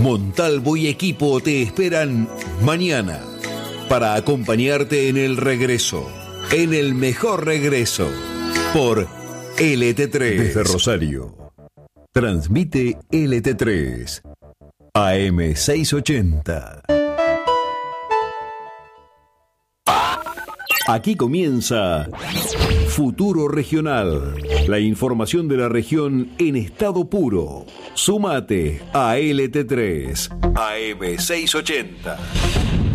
Montalvo y equipo te esperan mañana para acompañarte en el regreso, en el mejor regreso, por LT3. Desde Rosario, transmite LT3, AM 680. Aquí comienza Futuro Regional, la información de la región en estado puro. Súmate a LT3, AM 680.